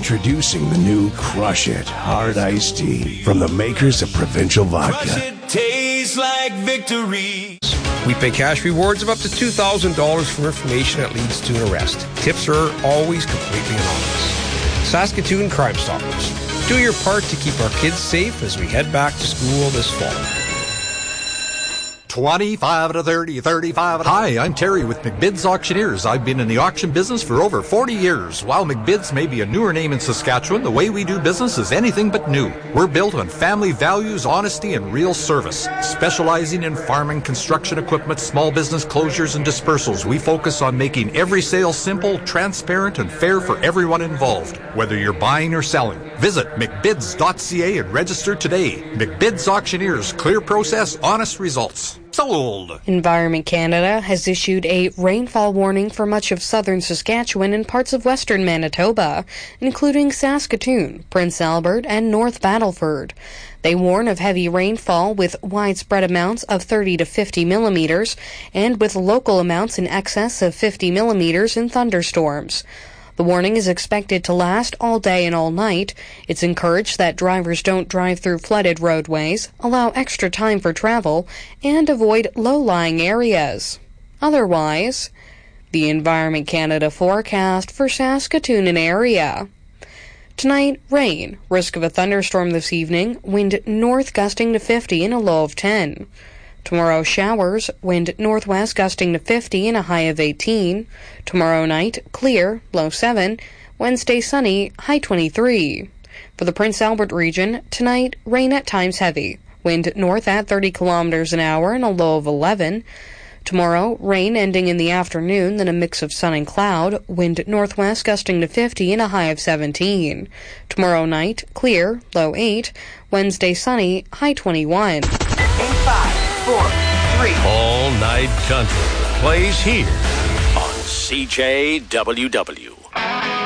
Introducing the new Crush It Hard Iced Tea from the makers of Provincial Vodka. Crush it, tastes like victory. We pay cash rewards of up to $2,000 for information that leads to an arrest. Tips are always completely anonymous. Saskatoon Crime Stoppers. Do your part to keep our kids safe as we head back to school this fall. 25 to 30, 35. Hi, I'm Terry with McBid's Auctioneers. I've been in the auction business for over 40 years. While McBid's may be a newer name in Saskatchewan, the way we do business is anything but new. We're built on family values, honesty, and real service. Specializing in farm and construction equipment, small business closures, and dispersals, we focus on making every sale simple, transparent, and fair for everyone involved, whether you're buying or selling. Visit mcbids.ca and register today. McBid's Auctioneers. Clear process, honest results. Sold. Environment Canada has issued a rainfall warning for much of southern Saskatchewan and parts of western Manitoba, including Saskatoon, Prince Albert, and North Battleford. They warn of heavy rainfall with widespread amounts of 30 to 50 millimeters and with local amounts in excess of 50 millimeters in thunderstorms. The warning is expected to last all day and all night. It's encouraged that drivers don't drive through flooded roadways, allow extra time for travel, and avoid low-lying areas. Otherwise, the Environment Canada forecast for Saskatoon and area. Tonight, rain. Risk of a thunderstorm this evening. Wind north gusting to 50 and a low of 10. Tomorrow, showers, wind northwest gusting to 50 and a high of 18. Tomorrow night, clear, low 7. Wednesday, sunny, high 23. For the Prince Albert region, tonight, rain at times heavy. Wind north at 30 kilometers an hour and a low of 11. Tomorrow, rain ending in the afternoon, then a mix of sun and cloud. Wind northwest gusting to 50 and a high of 17. Tomorrow night, clear, low 8. Wednesday, sunny, high 21. 5, 4, 3. All Night Country plays here on CJWW.